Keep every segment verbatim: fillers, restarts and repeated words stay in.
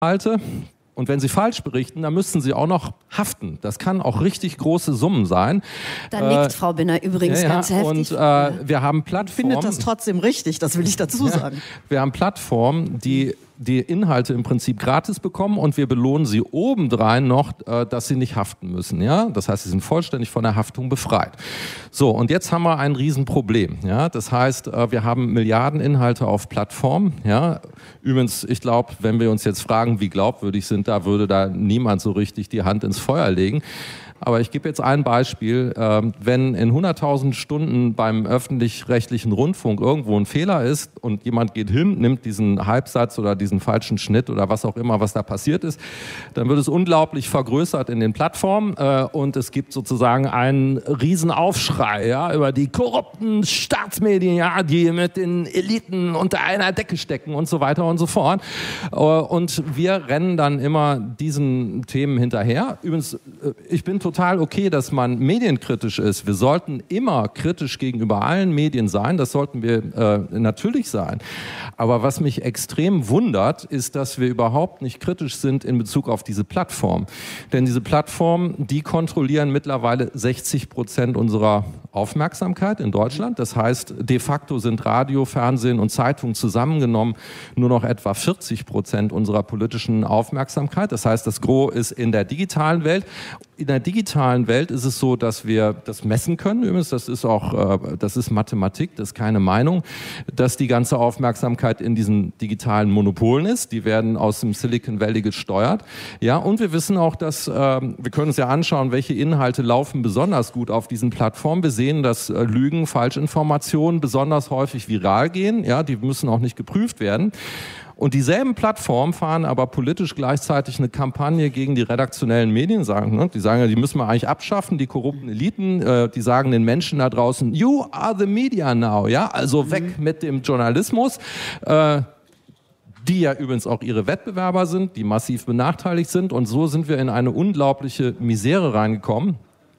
Inhalte. Und wenn Sie falsch berichten, dann müssten Sie auch noch haften. Das kann auch richtig große Summen sein. Da nickt äh, Frau Binner übrigens ja, ja. ganz heftig. Und äh, wir haben Plattformen... Findet das trotzdem richtig, das will ich dazu sagen. Ja, wir haben Plattformen, die die Inhalte im Prinzip gratis bekommen und wir belohnen sie obendrein noch, äh, dass sie nicht haften müssen. Ja? Das heißt, sie sind vollständig von der Haftung befreit. So, und jetzt haben wir ein Riesenproblem. Ja? Das heißt, äh, wir haben Milliarden Inhalte auf Plattformen. Ja? Übrigens, ich glaube, wenn wir uns jetzt fragen, wie glaubwürdig sind da, würde da niemand so richtig die Hand ins Feuer legen. Aber ich gebe jetzt ein Beispiel. Wenn in hunderttausend Stunden beim öffentlich-rechtlichen Rundfunk irgendwo ein Fehler ist und jemand geht hin, nimmt diesen Halbsatz oder diesen falschen Schnitt oder was auch immer, was da passiert ist, dann wird es unglaublich vergrößert in den Plattformen und es gibt sozusagen einen Riesenaufschrei, ja, über die korrupten Staatsmedien, ja, die mit den Eliten unter einer Decke stecken und so weiter und so fort. Und wir rennen dann immer diesen Themen hinterher. Übrigens, ich bin total total okay, dass man medienkritisch ist. Wir sollten immer kritisch gegenüber allen Medien sein. Das sollten wir äh, natürlich sein. Aber was mich extrem wundert, ist, dass wir überhaupt nicht kritisch sind in Bezug auf diese Plattform. Denn diese Plattformen, die kontrollieren mittlerweile sechzig Prozent unserer Aufmerksamkeit in Deutschland. Das heißt, de facto sind Radio, Fernsehen und Zeitung zusammengenommen nur noch etwa vierzig Prozent unserer politischen Aufmerksamkeit. Das heißt, das Gros ist in der digitalen Welt. In der digitalen Welt ist es so, dass wir das messen können. Übrigens, das ist auch, das ist Mathematik, das ist keine Meinung, dass die ganze Aufmerksamkeit in diesen digitalen Monopolen ist. Die werden aus dem Silicon Valley gesteuert. Ja, und wir wissen auch, dass, wir können uns ja anschauen, welche Inhalte laufen besonders gut auf diesen Plattformen. Wir sehen, dass Lügen, Falschinformationen besonders häufig viral gehen. Ja, die müssen auch nicht geprüft werden. Und dieselben Plattformen fahren aber politisch gleichzeitig eine Kampagne gegen die redaktionellen Medien. Sagen, ne? Die sagen, die müssen wir eigentlich abschaffen, die korrupten Eliten. Äh, die sagen den Menschen da draußen, you are the media now. Ja, also weg mhm. mit dem Journalismus. Äh, die ja übrigens auch ihre Wettbewerber sind, die massiv benachteiligt sind. Und so sind wir in eine unglaubliche Misere reingekommen.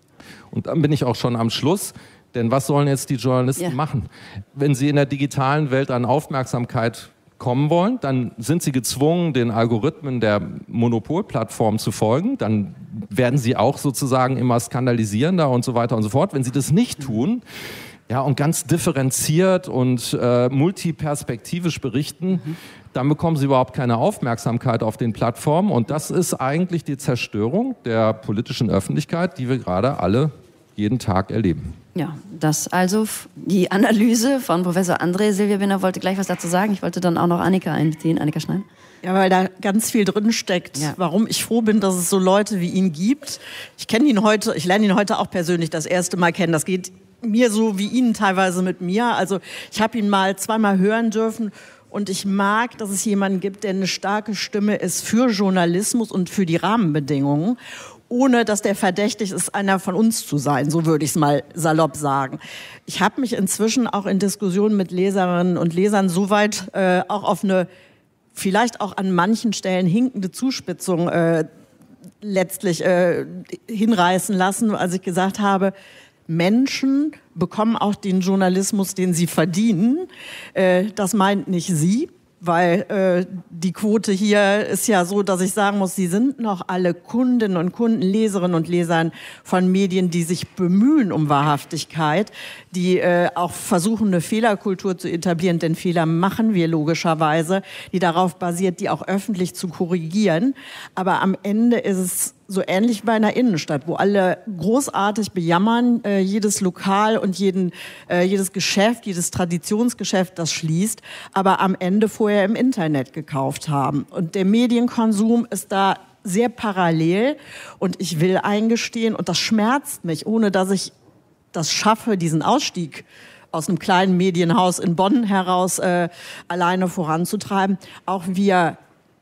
Und dann bin ich auch schon am Schluss. Denn was sollen jetzt die Journalisten ja. machen? Wenn sie in der digitalen Welt an Aufmerksamkeit kommen wollen, dann sind sie gezwungen, den Algorithmen der Monopolplattform zu folgen. Dann werden sie auch sozusagen immer skandalisierender und so weiter und so fort. Wenn sie das nicht tun, ja, und ganz differenziert und äh, multiperspektivisch berichten, mhm. dann bekommen sie überhaupt keine Aufmerksamkeit auf den Plattformen. Und das ist eigentlich die Zerstörung der politischen Öffentlichkeit, die wir gerade alle jeden Tag erleben. Ja, das also die Analyse von Professor André. Silvia Binner wollte gleich was dazu sagen. Ich wollte dann auch noch Annika einbeziehen. Annika Schneim. Ja, weil da ganz viel drin steckt, ja. Warum ich froh bin, dass es so Leute wie ihn gibt. Ich kenne ihn heute, ich lerne ihn heute auch persönlich das erste Mal kennen. Das geht mir so wie Ihnen teilweise mit mir. Also ich habe ihn mal zweimal hören dürfen. Und ich mag, dass es jemanden gibt, der eine starke Stimme ist für Journalismus und für die Rahmenbedingungen, ohne dass der verdächtig ist, einer von uns zu sein. So würde ich es mal salopp sagen. Ich habe mich inzwischen auch in Diskussionen mit Leserinnen und Lesern soweit äh, auch auf eine vielleicht auch an manchen Stellen hinkende Zuspitzung äh, letztlich äh, hinreißen lassen, als ich gesagt habe, Menschen bekommen auch den Journalismus, den sie verdienen. Äh, das meint nicht Sie, weil äh, die Quote hier ist ja so, dass ich sagen muss, sie sind noch alle Kundinnen und Kunden, Leserinnen und Lesern von Medien, die sich bemühen um Wahrhaftigkeit, die äh, auch versuchen, eine Fehlerkultur zu etablieren, denn Fehler machen wir logischerweise, die darauf basiert, die auch öffentlich zu korrigieren. Aber am Ende ist es so ähnlich bei einer Innenstadt, wo alle großartig bejammern, äh, jedes Lokal und jeden, äh, jedes Geschäft, jedes Traditionsgeschäft, das schließt, aber am Ende vorher im Internet gekauft haben. Und der Medienkonsum ist da sehr parallel und ich will eingestehen, und das schmerzt mich, ohne dass ich das schaffe, diesen Ausstieg aus einem kleinen Medienhaus in Bonn heraus äh, alleine voranzutreiben. Auch wir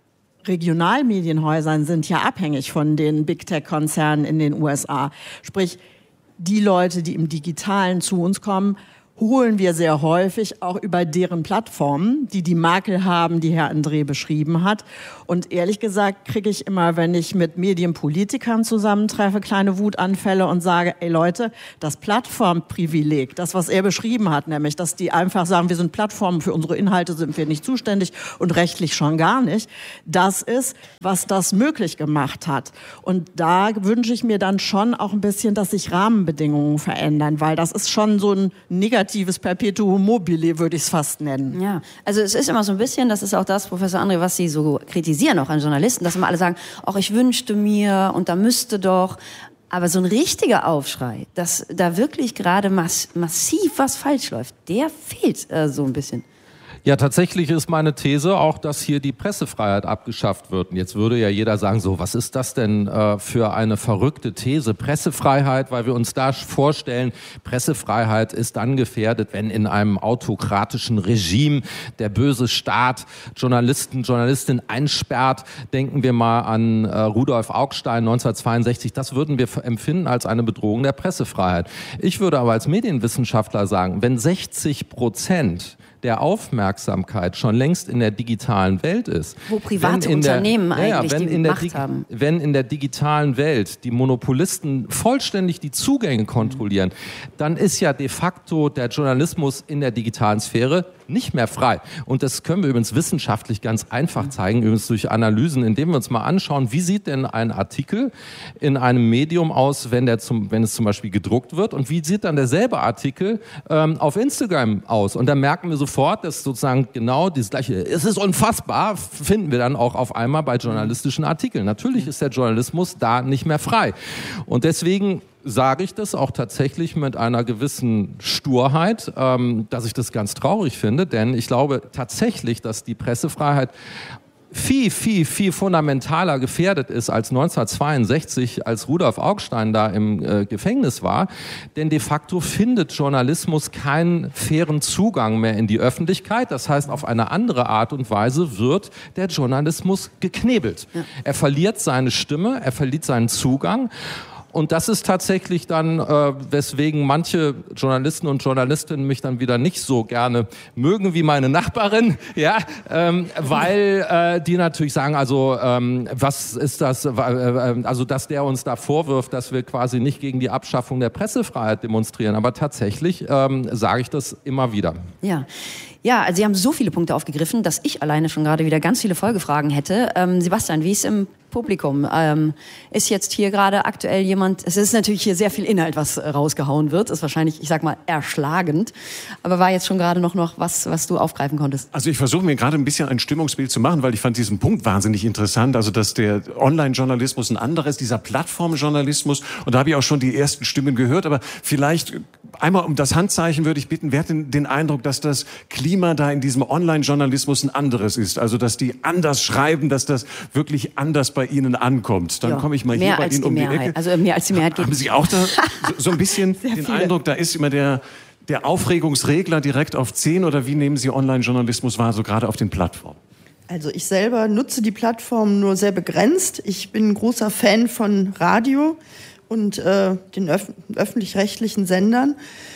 Regionalmedienhäusern sind ja abhängig von den Big-Tech-Konzernen in den U S A. Sprich, die Leute, die im Digitalen zu uns kommen, holen wir sehr häufig auch über deren Plattformen, die die Makel haben, die Herr André beschrieben hat. Und ehrlich gesagt kriege ich immer, wenn ich mit Medienpolitikern zusammentreffe, kleine Wutanfälle und sage, ey Leute, das Plattformprivileg, das, was er beschrieben hat, nämlich, dass die einfach sagen, wir sind Plattformen, für unsere Inhalte sind wir nicht zuständig und rechtlich schon gar nicht, das ist, was das möglich gemacht hat. Und da wünsche ich mir dann schon auch ein bisschen, dass sich Rahmenbedingungen verändern, weil das ist schon so ein negatives Perpetuum mobile, würde ich es fast nennen. Ja, also es ist immer so ein bisschen, das ist auch das, Professor André, was Sie so kritisieren auch an Journalisten, dass immer alle sagen, ach, ich wünschte mir und da müsste doch. Aber so ein richtiger Aufschrei, dass da wirklich gerade mass- massiv was falsch läuft, der fehlt äh, so ein bisschen. Ja, tatsächlich ist meine These auch, dass hier die Pressefreiheit abgeschafft wird. Und jetzt würde ja jeder sagen, so, was ist das denn äh, für eine verrückte These? Pressefreiheit, weil wir uns da vorstellen, Pressefreiheit ist dann gefährdet, wenn in einem autokratischen Regime der böse Staat Journalisten, Journalistinnen einsperrt. Denken wir mal an äh, Rudolf Augstein neunzehnhundertzweiundsechzig. Das würden wir empfinden als eine Bedrohung der Pressefreiheit. Ich würde aber als Medienwissenschaftler sagen, wenn sechzig Prozent der Aufmerksamkeit schon längst in der digitalen Welt ist. Wo private der, Unternehmen ja, eigentlich wenn die in der Macht Digi- haben. Wenn in der digitalen Welt die Monopolisten vollständig die Zugänge kontrollieren, dann ist ja de facto der Journalismus in der digitalen Sphäre nicht mehr frei. Und das können wir übrigens wissenschaftlich ganz einfach zeigen, übrigens durch Analysen, indem wir uns mal anschauen, wie sieht denn ein Artikel in einem Medium aus, wenn, der zum, wenn es zum Beispiel gedruckt wird, und wie sieht dann derselbe Artikel ähm, auf Instagram aus. Und dann merken wir sofort, dass sozusagen genau das Gleiche, es ist unfassbar, finden wir dann auch auf einmal bei journalistischen Artikeln. Natürlich ist der Journalismus da nicht mehr frei. Und deswegen sage ich das auch tatsächlich mit einer gewissen Sturheit, ähm, dass ich das ganz traurig finde, denn ich glaube tatsächlich, dass die Pressefreiheit viel, viel, viel fundamentaler gefährdet ist als neunzehnhundertzweiundsechzig, als Rudolf Augstein da im äh, Gefängnis war. Denn de facto findet Journalismus keinen fairen Zugang mehr in die Öffentlichkeit. Das heißt, auf eine andere Art und Weise wird der Journalismus geknebelt. Ja. Er verliert seine Stimme, er verliert seinen Zugang. Und das ist tatsächlich dann, äh, weswegen manche Journalisten und Journalistinnen mich dann wieder nicht so gerne mögen wie meine Nachbarin, ja, ähm, weil äh, die natürlich sagen, also ähm, was ist das, äh, also dass der uns da vorwirft, dass wir quasi nicht gegen die Abschaffung der Pressefreiheit demonstrieren. Aber tatsächlich ähm, sage ich das immer wieder. Ja. Ja, also Sie haben so viele Punkte aufgegriffen, dass ich alleine schon gerade wieder ganz viele Folgefragen hätte. Ähm, Sebastian, wie ist im Publikum? Ähm, ist jetzt hier gerade aktuell jemand, es ist natürlich hier sehr viel Inhalt, was rausgehauen wird, ist wahrscheinlich, ich sag mal, erschlagend, aber war jetzt schon gerade noch, noch was, was du aufgreifen konntest? Also ich versuche mir gerade ein bisschen ein Stimmungsbild zu machen, weil ich fand diesen Punkt wahnsinnig interessant, also dass der Online-Journalismus ein anderes, dieser Plattform-Journalismus, und da habe ich auch schon die ersten Stimmen gehört, aber vielleicht einmal um das Handzeichen würde ich bitten, wer hat denn den Eindruck, dass das Klima da in diesem Online-Journalismus ein anderes ist, also dass die anders schreiben, dass das wirklich anders bei Ihnen ankommt. Dann ja, komme ich mal hier bei Ihnen um die Mehrheit. Ecke. Also mehr als die Mehrheit geht. Haben Sie auch da so, so ein bisschen den viele. Eindruck, da ist immer der, der Aufregungsregler direkt auf zehn, oder wie nehmen Sie Online-Journalismus wahr, so gerade auf den Plattformen? Also ich selber nutze die Plattform nur sehr begrenzt. Ich bin ein großer Fan von Radio und äh, den öf- öffentlich-rechtlichen Sendern.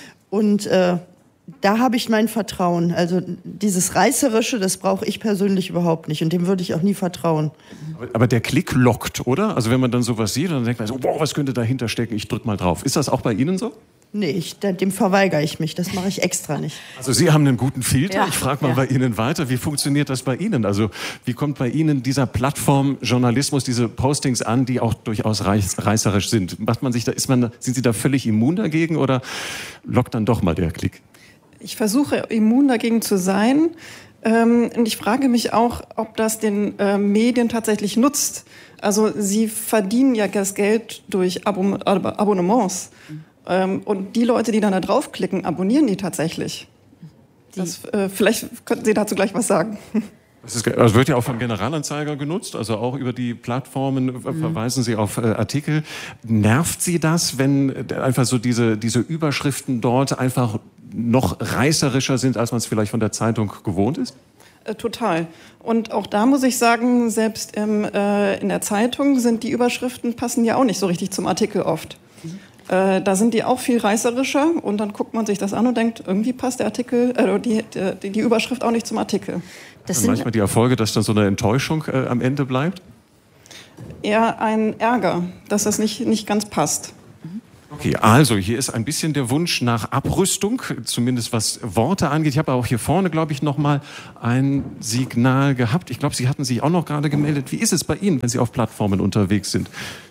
Und äh, da habe ich mein Vertrauen. Also dieses Reißerische, das brauche ich persönlich überhaupt nicht. Und dem würde ich auch nie vertrauen. Aber, aber der Klick lockt, oder? Also wenn man dann sowas sieht, dann denkt man so, wow, was könnte dahinter stecken? Ich drück mal drauf. Ist das auch bei Ihnen so? Nee, ich, dem verweigere ich mich. Das mache ich extra nicht. Also Sie haben einen guten Filter. Ja, ich frage mal ja. bei Ihnen weiter. Wie funktioniert das bei Ihnen? Also wie kommt bei Ihnen dieser Plattformjournalismus, diese Postings an, die auch durchaus reiß, reißerisch sind? Macht man sich da, ist man, sind Sie da völlig immun dagegen oder lockt dann doch mal der Klick? Ich versuche immun dagegen zu sein. Ähm, und ich frage mich auch, ob das den äh, Medien tatsächlich nutzt. Also sie verdienen ja das Geld durch Abon- Ab- Abonnements. Ähm, und die Leute, die dann da draufklicken, abonnieren die tatsächlich. Das, äh, vielleicht könnten Sie dazu gleich was sagen. Das ist, also wird ja auch vom Generalanzeiger genutzt, also auch über die Plattformen mhm. verweisen Sie auf äh, Artikel. Nervt Sie das, wenn einfach so diese, diese Überschriften dort einfach noch reißerischer sind, als man es vielleicht von der Zeitung gewohnt ist? Äh, total. Und auch da muss ich sagen, selbst im, äh, in der Zeitung sind die Überschriften, passen ja auch nicht so richtig zum Artikel oft. Äh, da sind die auch viel reißerischer und dann guckt man sich das an und denkt, irgendwie passt der Artikel, äh, die, die, die Überschrift auch nicht zum Artikel. Das sind manchmal die Erfolge, dass dann so eine Enttäuschung äh, am Ende bleibt? Eher ein Ärger, dass das nicht, nicht ganz passt. Okay, also hier ist ein bisschen der Wunsch nach Abrüstung, zumindest was Worte angeht. Ich habe auch hier vorne, glaube ich, noch mal ein Signal gehabt. Ich glaube, Sie hatten sich auch noch gerade gemeldet. Wie ist es bei Ihnen, wenn Sie auf Plattformen unterwegs sind?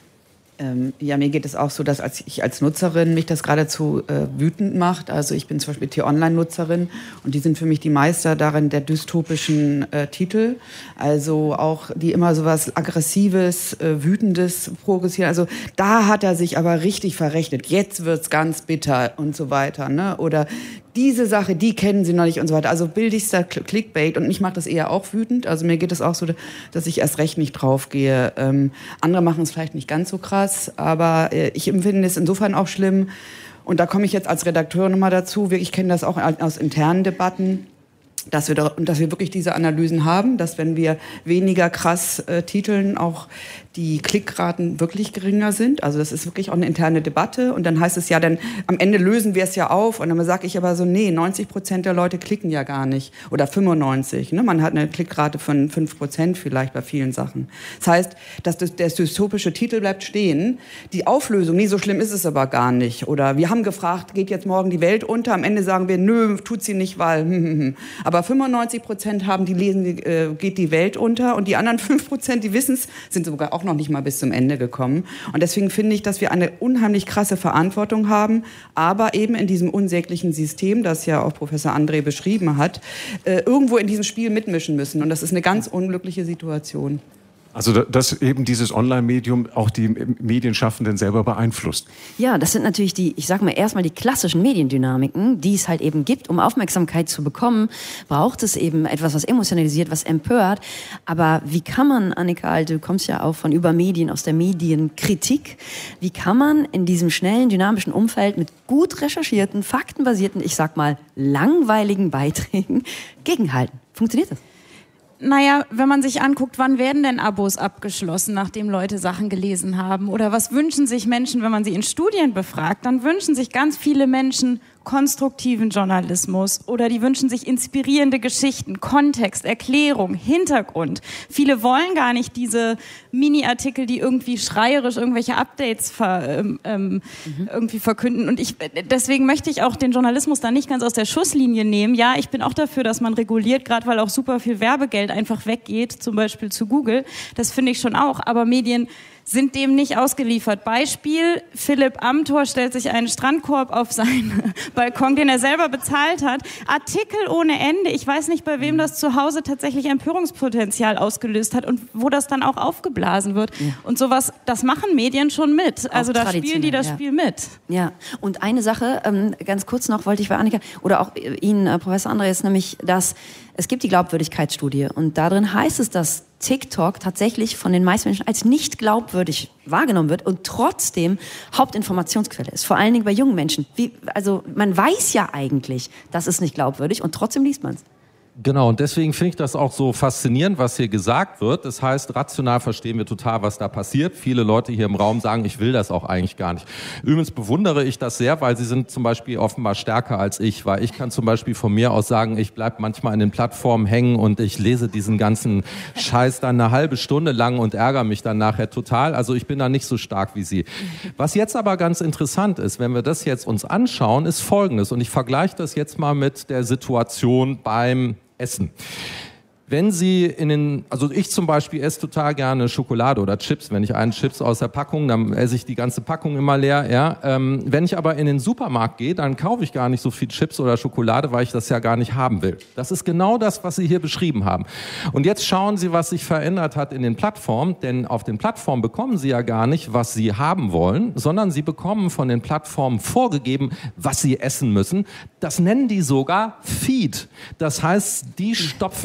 Ähm, ja, mir geht es auch so, dass als ich als Nutzerin mich das geradezu äh, wütend macht. Also ich bin zum Beispiel T-Online-Nutzerin und die sind für mich die Meister darin der dystopischen äh, Titel. Also auch die immer so was Aggressives, äh, Wütendes progressieren. Also da hat er sich aber richtig verrechnet. Jetzt wird's ganz bitter und so weiter. Ne? Oder diese Sache, die kennen Sie noch nicht und so weiter. Also billigster Clickbait und mich macht das eher auch wütend. Also mir geht es auch so, dass ich erst recht nicht draufgehe. Ähm, andere machen es vielleicht nicht ganz so krass, aber äh, ich empfinde es insofern auch schlimm. Und da komme ich jetzt als Redakteur nochmal dazu. Ich kenne das auch aus internen Debatten, dass wir, da, dass wir wirklich diese Analysen haben, dass wenn wir weniger krass äh, titeln, auch die Klickraten wirklich geringer sind. Also das ist wirklich auch eine interne Debatte. Und dann heißt es ja, dann am Ende lösen wir es ja auf. Und dann sage ich aber so, nee, neunzig Prozent der Leute klicken ja gar nicht. Oder fünfundneunzig. Ne? Man hat eine Klickrate von fünf Prozent vielleicht bei vielen Sachen. Das heißt, dass das, der dystopische Titel bleibt stehen. Die Auflösung, nee, so schlimm ist es aber gar nicht. Oder wir haben gefragt, geht jetzt morgen die Welt unter? Am Ende sagen wir, nö, tut sie nicht, weil... Hm, hm, hm. Aber fünfundneunzig Prozent haben, die lesen, äh, geht die Welt unter. Und die anderen fünf Prozent, die wissen es, sind sogar auch noch nicht mal bis zum Ende gekommen. Und deswegen finde ich, dass wir eine unheimlich krasse Verantwortung haben, aber eben in diesem unsäglichen System, das ja auch Professor André beschrieben hat, äh, irgendwo in diesem Spiel mitmischen müssen. Und das ist eine ganz unglückliche Situation. Also dass eben dieses Online-Medium auch die Medienschaffenden selber beeinflusst. Ja, das sind natürlich die, ich sag mal erstmal die klassischen Mediendynamiken, die es halt eben gibt. Um Aufmerksamkeit zu bekommen, braucht es eben etwas, was emotionalisiert, was empört. Aber wie kann man, Annika, du kommst ja auch von über Medien, aus der Medienkritik, wie kann man in diesem schnellen, dynamischen Umfeld mit gut recherchierten, faktenbasierten, ich sag mal langweiligen Beiträgen gegenhalten? Funktioniert das? Naja, wenn man sich anguckt, wann werden denn Abos abgeschlossen, nachdem Leute Sachen gelesen haben? Oder was wünschen sich Menschen, wenn man sie in Studien befragt? Dann wünschen sich ganz viele Menschen konstruktiven Journalismus oder die wünschen sich inspirierende Geschichten, Kontext, Erklärung, Hintergrund. Viele wollen gar nicht diese Mini-Artikel, die irgendwie schreierisch irgendwelche Updates ver, ähm, mhm. irgendwie verkünden. Und ich, deswegen möchte ich auch den Journalismus da nicht ganz aus der Schusslinie nehmen. Ja, ich bin auch dafür, dass man reguliert, gerade weil auch super viel Werbegeld einfach weggeht, zum Beispiel zu Google. Das finde ich schon auch. Aber Medien sind dem nicht ausgeliefert. Beispiel, Philipp Amthor stellt sich einen Strandkorb auf seinen Balkon, den er selber bezahlt hat. Artikel ohne Ende. Ich weiß nicht, bei wem das zu Hause tatsächlich Empörungspotenzial ausgelöst hat und wo das dann auch aufgeblasen wird. Ja. Und sowas, das machen Medien schon mit. Also da spielen die das ja. Spiel mit. Ja, und eine Sache, ähm, ganz kurz noch, wollte ich bei Annika oder auch Ihnen, äh, Professor André, ist nämlich, dass es gibt die Glaubwürdigkeitsstudie und darin heißt es, dass TikTok tatsächlich von den meisten Menschen als nicht glaubwürdig wahrgenommen wird und trotzdem Hauptinformationsquelle ist. Vor allen Dingen bei jungen Menschen. Wie, also man weiß ja eigentlich, das ist nicht glaubwürdig und trotzdem liest man es. Genau, und deswegen finde ich das auch so faszinierend, was hier gesagt wird. Das heißt, rational verstehen wir total, was da passiert. Viele Leute hier im Raum sagen, ich will das auch eigentlich gar nicht. Übrigens bewundere ich das sehr, weil sie sind zum Beispiel offenbar stärker als ich, weil ich kann zum Beispiel von mir aus sagen, ich bleib manchmal in den Plattformen hängen und ich lese diesen ganzen Scheiß dann eine halbe Stunde lang und ärgere mich dann nachher total. Also ich bin da nicht so stark wie Sie. Was jetzt aber ganz interessant ist, wenn wir das jetzt uns anschauen, ist Folgendes. Und ich vergleiche das jetzt mal mit der Situation beim Essen. Wenn Sie in den, also ich zum Beispiel esse total gerne Schokolade oder Chips. Wenn ich einen Chips aus der Packung, dann esse ich die ganze Packung immer leer. Ja. Ähm, wenn ich aber in den Supermarkt gehe, dann kaufe ich gar nicht so viel Chips oder Schokolade, weil ich das ja gar nicht haben will. Das ist genau das, was Sie hier beschrieben haben. Und jetzt schauen Sie, was sich verändert hat in den Plattformen. Denn auf den Plattformen bekommen Sie ja gar nicht, was Sie haben wollen, sondern Sie bekommen von den Plattformen vorgegeben, was Sie essen müssen. Das nennen die sogar Feed. Das heißt, die stopfen Ihnen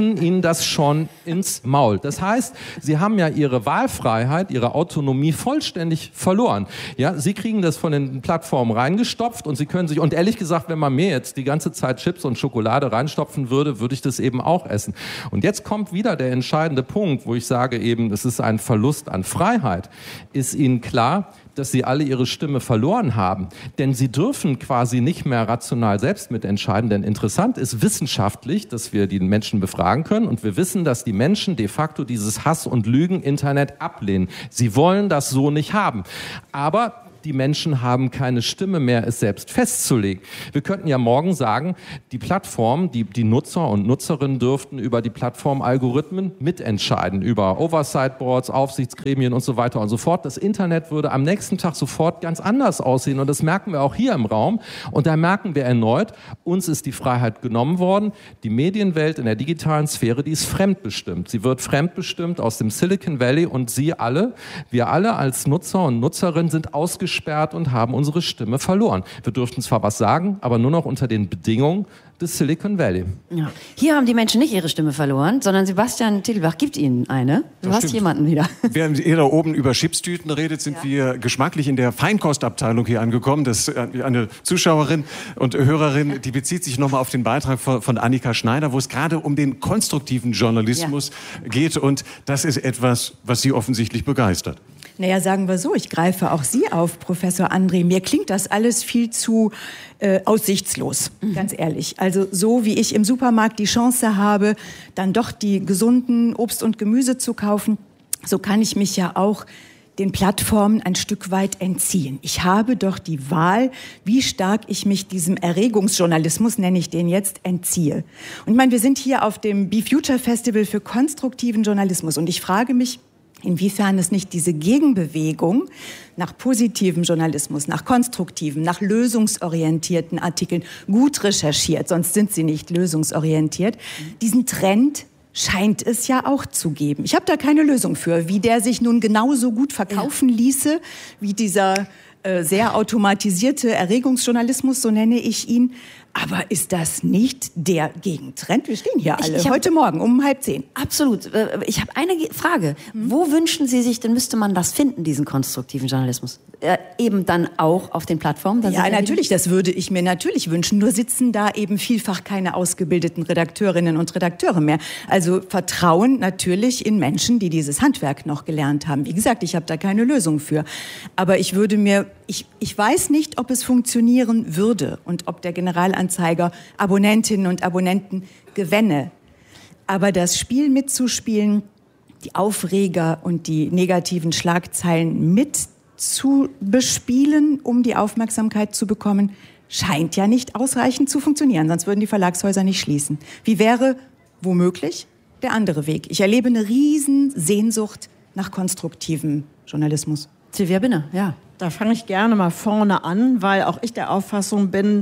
das schon ins Maul. Das heißt, Sie haben ja Ihre Wahlfreiheit, Ihre Autonomie vollständig verloren. Ja, Sie kriegen das von den Plattformen reingestopft und Sie können sich, und ehrlich gesagt, wenn man mir jetzt die ganze Zeit Chips und Schokolade reinstopfen würde, würde ich das eben auch essen. Und jetzt kommt wieder der entscheidende Punkt, wo ich sage eben, es ist ein Verlust an Freiheit. Ist Ihnen klar, dass sie alle ihre Stimme verloren haben. Denn sie dürfen quasi nicht mehr rational selbst mitentscheiden. Denn interessant ist wissenschaftlich, dass wir die Menschen befragen können. Und wir wissen, dass die Menschen de facto dieses Hass- und Lügen-Internet ablehnen. Sie wollen das so nicht haben. Aber die Menschen haben keine Stimme mehr, es selbst festzulegen. Wir könnten ja morgen sagen, die Plattform, die, die Nutzer und Nutzerinnen dürften über die Plattform-Algorithmen mitentscheiden, über Oversight-Boards, Aufsichtsgremien und so weiter und so fort. Das Internet würde am nächsten Tag sofort ganz anders aussehen und das merken wir auch hier im Raum. Und da merken wir erneut, uns ist die Freiheit genommen worden. Die Medienwelt in der digitalen Sphäre, die ist fremdbestimmt. Sie wird fremdbestimmt aus dem Silicon Valley und Sie alle, wir alle als Nutzer und Nutzerinnen sind ausgestattet gesperrt und haben unsere Stimme verloren. Wir dürften zwar was sagen, aber nur noch unter den Bedingungen des Silicon Valley. Ja. Hier haben die Menschen nicht ihre Stimme verloren, sondern Sebastian Titelbach gibt ihnen eine. Du das hast stimmt. Jemanden wieder. Während ihr da oben über Chipstüten redet, sind ja. wir geschmacklich in der Feinkostabteilung hier angekommen. Das ist eine Zuschauerin und Hörerin, die bezieht sich nochmal auf den Beitrag von, von Annika Schneider, wo es gerade um den konstruktiven Journalismus ja. geht. Und das ist etwas, was Sie offensichtlich begeistert. Naja, sagen wir so, ich greife auch Sie auf, Professor André. Mir klingt das alles viel zu äh, aussichtslos, mhm. ganz ehrlich. Also so wie ich im Supermarkt die Chance habe, dann doch die gesunden Obst und Gemüse zu kaufen, so kann ich mich ja auch den Plattformen ein Stück weit entziehen. Ich habe doch die Wahl, wie stark ich mich diesem Erregungsjournalismus, nenne ich den jetzt, entziehe. Und ich meine, wir sind hier auf dem Be Future Festival für konstruktiven Journalismus und ich frage mich, inwiefern es nicht diese Gegenbewegung nach positivem Journalismus, nach konstruktiven, nach lösungsorientierten Artikeln gut recherchiert, sonst sind sie nicht lösungsorientiert, diesen Trend scheint es ja auch zu geben. Ich habe da keine Lösung für, wie der sich nun genauso gut verkaufen ließe, wie dieser äh, sehr automatisierte Erregungsjournalismus, so nenne ich ihn. Aber ist das nicht der Gegentrend? Wir stehen hier alle, ich, ich hab, heute Morgen um halb zehn. Absolut. Ich habe eine Frage. Mhm. Wo wünschen Sie sich, denn müsste man das finden, diesen konstruktiven Journalismus? Äh, eben dann auch auf den Plattformen? Ja, ja, natürlich, das würde ich mir natürlich wünschen. Nur sitzen da eben vielfach keine ausgebildeten Redakteurinnen und Redakteure mehr. Also Vertrauen natürlich in Menschen, die dieses Handwerk noch gelernt haben. Wie gesagt, ich habe da keine Lösung für. Aber ich würde mir, ich, ich weiß nicht, ob es funktionieren würde und ob der Generalanzeiger Abonnentinnen und Abonnenten gewänne. Aber das Spiel mitzuspielen, die Aufreger und die negativen Schlagzeilen mit zu bespielen, um die Aufmerksamkeit zu bekommen, scheint ja nicht ausreichend zu funktionieren. Sonst würden die Verlagshäuser nicht schließen. Wie wäre womöglich der andere Weg? Ich erlebe eine riesen Sehnsucht nach konstruktivem Journalismus. Silvia Binner, ja. Da fange ich gerne mal vorne an, weil auch ich der Auffassung bin,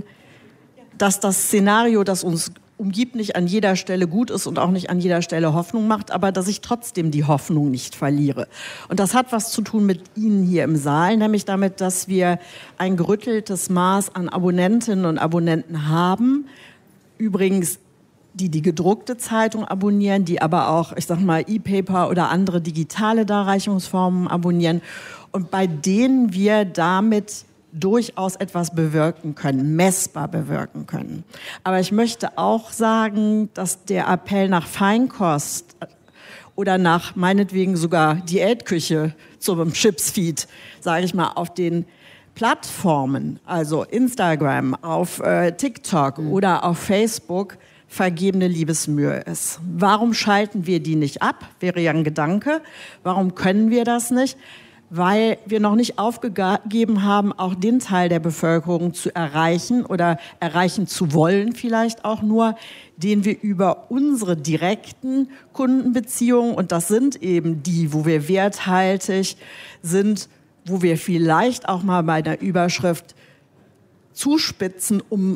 dass das Szenario, das uns umgibt, nicht an jeder Stelle gut ist und auch nicht an jeder Stelle Hoffnung macht, aber dass ich trotzdem die Hoffnung nicht verliere. Und das hat was zu tun mit Ihnen hier im Saal, nämlich damit, dass wir ein gerütteltes Maß an Abonnentinnen und Abonnenten haben. Übrigens, die die gedruckte Zeitung abonnieren, die aber auch, ich sag mal, E-Paper oder andere digitale Darreichungsformen abonnieren und bei denen wir damit durchaus etwas bewirken können, messbar bewirken können. Aber ich möchte auch sagen, dass der Appell nach Feinkost oder nach meinetwegen sogar Diätküche zum Chipsfeed, sage ich mal, auf den Plattformen, also Instagram, auf äh, TikTok mhm. oder auf Facebook, vergebene Liebesmühe ist. Warum schalten wir die nicht ab? Wäre ja ein Gedanke. Warum können wir das nicht? Weil wir noch nicht aufgegeben haben, auch den Teil der Bevölkerung zu erreichen oder erreichen zu wollen vielleicht auch nur, den wir über unsere direkten Kundenbeziehungen, und das sind eben die, wo wir werthaltig sind, wo wir vielleicht auch mal bei der Überschrift zuspitzen, um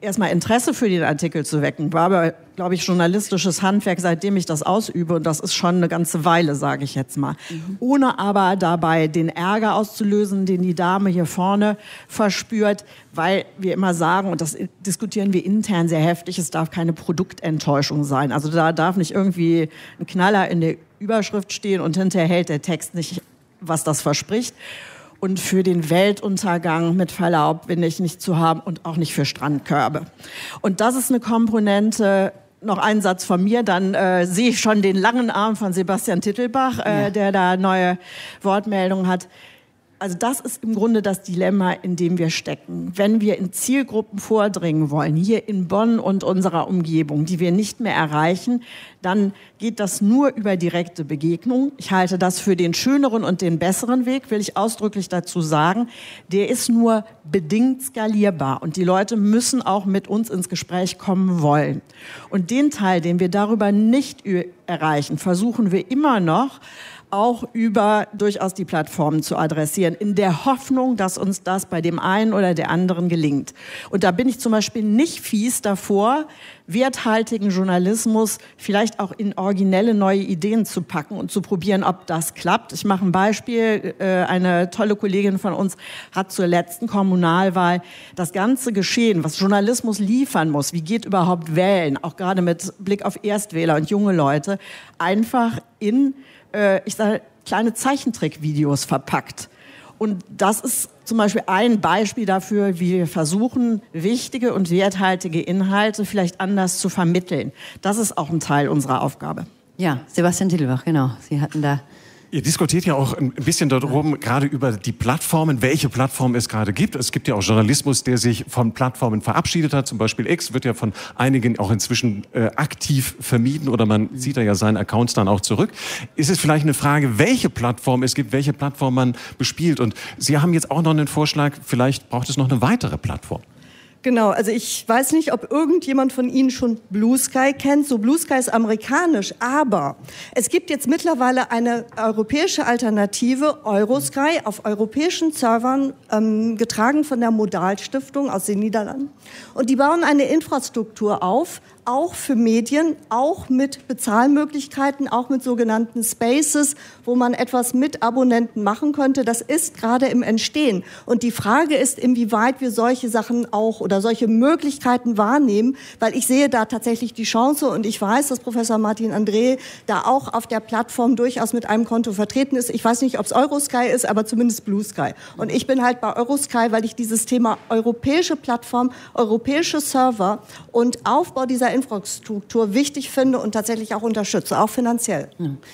erstmal Interesse für den Artikel zu wecken, war aber, glaube ich, journalistisches Handwerk, seitdem ich das ausübe. Und das ist schon eine ganze Weile, sage ich jetzt mal. Mhm. Ohne aber dabei den Ärger auszulösen, den die Dame hier vorne verspürt, weil wir immer sagen, und das diskutieren wir intern sehr heftig, es darf keine Produktenttäuschung sein. Also da darf nicht irgendwie ein Knaller in der Überschrift stehen und hinterher hält der Text nicht, was das verspricht. Und für den Weltuntergang, mit Verlaub, bin ich nicht zu haben und auch nicht für Strandkörbe. Und das ist eine Komponente, noch ein Satz von mir, dann äh, sehe ich schon den langen Arm von Sebastian Tittelbach, äh, ja. der da neue Wortmeldungen hat. Also das ist im Grunde das Dilemma, in dem wir stecken. Wenn wir in Zielgruppen vordringen wollen, hier in Bonn und unserer Umgebung, die wir nicht mehr erreichen, dann geht das nur über direkte Begegnung. Ich halte das für den schöneren und den besseren Weg, will ich ausdrücklich dazu sagen. Der ist nur bedingt skalierbar und die Leute müssen auch mit uns ins Gespräch kommen wollen. Und den Teil, den wir darüber nicht erreichen, versuchen wir immer noch, auch über durchaus die Plattformen zu adressieren, in der Hoffnung, dass uns das bei dem einen oder der anderen gelingt. Und da bin ich zum Beispiel nicht fies davor, werthaltigen Journalismus vielleicht auch in originelle neue Ideen zu packen und zu probieren, ob das klappt. Ich mache ein Beispiel. Eine tolle Kollegin von uns hat zur letzten Kommunalwahl das ganze Geschehen, was Journalismus liefern muss, wie geht überhaupt wählen, auch gerade mit Blick auf Erstwähler und junge Leute, einfach in ich sage, kleine Zeichentrickvideos verpackt. Und das ist zum Beispiel ein Beispiel dafür, wie wir versuchen, wichtige und werthaltige Inhalte vielleicht anders zu vermitteln. Das ist auch ein Teil unserer Aufgabe. Ja, Sebastian Tittelbach, genau. Sie hatten da... Ihr diskutiert ja auch ein bisschen darum, gerade über die Plattformen, welche Plattformen es gerade gibt. Es gibt ja auch Journalismus, der sich von Plattformen verabschiedet hat. Zum Beispiel X wird ja von einigen auch inzwischen äh, aktiv vermieden oder man zieht da ja seine Accounts dann auch zurück. Ist es vielleicht eine Frage, welche Plattform es gibt, welche Plattform man bespielt? Und Sie haben jetzt auch noch einen Vorschlag, vielleicht braucht es noch eine weitere Plattform. Genau, also ich weiß nicht, ob irgendjemand von Ihnen schon Blue Sky kennt. So, Blue Sky ist amerikanisch, aber es gibt jetzt mittlerweile eine europäische Alternative, Eurosky, auf europäischen Servern, ähm, getragen von der Modal-Stiftung aus den Niederlanden. Und die bauen eine Infrastruktur auf, auch für Medien, auch mit Bezahlmöglichkeiten, auch mit sogenannten Spaces, wo man etwas mit Abonnenten machen könnte. Das ist gerade im Entstehen. Und die Frage ist, inwieweit wir solche Sachen auch oder solche Möglichkeiten wahrnehmen, weil ich sehe da tatsächlich die Chance und ich weiß, dass Professor Martin André da auch auf der Plattform durchaus mit einem Konto vertreten ist. Ich weiß nicht, ob es Eurosky ist, aber zumindest Blue Sky. Und ich bin halt bei Eurosky, weil ich dieses Thema europäische Plattform, europäische Server und Aufbau dieser Infrastruktur wichtig finde und tatsächlich auch unterstütze, auch finanziell.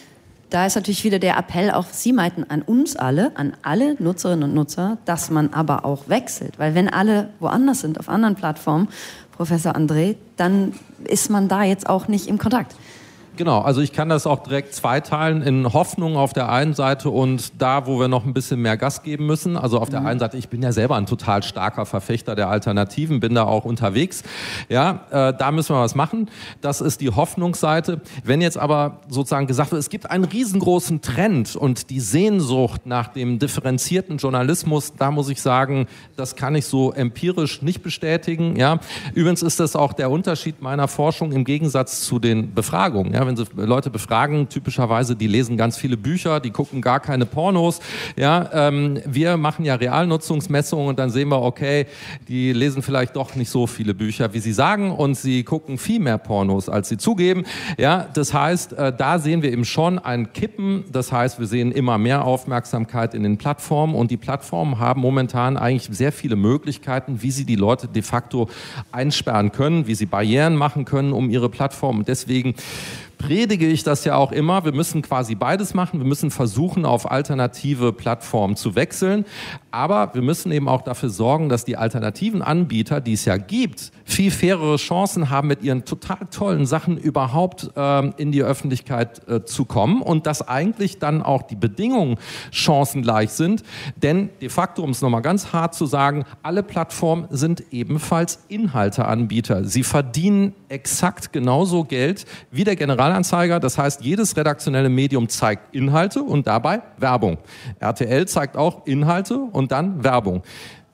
Da ist natürlich wieder der Appell, auch Sie meinten, an uns alle, an alle Nutzerinnen und Nutzer, dass man aber auch wechselt. Weil wenn alle woanders sind, auf anderen Plattformen, Professor André, dann ist man da jetzt auch nicht im Kontakt. Genau, also ich kann das auch direkt zweiteilen in Hoffnung auf der einen Seite und da, wo wir noch ein bisschen mehr Gas geben müssen. Also auf der einen Seite, ich bin ja selber ein total starker Verfechter der Alternativen, bin da auch unterwegs. Ja, äh, da müssen wir was machen. Das ist die Hoffnungsseite. Wenn jetzt aber sozusagen gesagt wird, es gibt einen riesengroßen Trend und die Sehnsucht nach dem differenzierten Journalismus, da muss ich sagen, das kann ich so empirisch nicht bestätigen. Ja, übrigens ist das auch der Unterschied meiner Forschung im Gegensatz zu den Befragungen. Ja, wenn Sie Leute befragen, typischerweise, die lesen ganz viele Bücher, die gucken gar keine Pornos. Ja, ähm, wir machen ja Realnutzungsmessungen und dann sehen wir, okay, die lesen vielleicht doch nicht so viele Bücher, wie sie sagen, und sie gucken viel mehr Pornos, als sie zugeben. Ja, das heißt, äh, da sehen wir eben schon ein Kippen. Das heißt, wir sehen immer mehr Aufmerksamkeit in den Plattformen und die Plattformen haben momentan eigentlich sehr viele Möglichkeiten, wie sie die Leute de facto einsperren können, wie sie Barrieren machen können um ihre Plattform. Und deswegen predige ich das ja auch immer. Wir müssen quasi beides machen. Wir müssen versuchen, auf alternative Plattformen zu wechseln. Aber wir müssen eben auch dafür sorgen, dass die alternativen Anbieter, die es ja gibt, viel fairere Chancen haben, mit ihren total tollen Sachen überhaupt ähm, in die Öffentlichkeit äh, zu kommen und dass eigentlich dann auch die Bedingungen chancengleich sind. Denn de facto, um es nochmal ganz hart zu sagen, alle Plattformen sind ebenfalls Inhalteanbieter. Sie verdienen exakt genauso Geld wie der Generalanzeiger. Das heißt, jedes redaktionelle Medium zeigt Inhalte und dabei Werbung. R T L zeigt auch Inhalte und dann Werbung.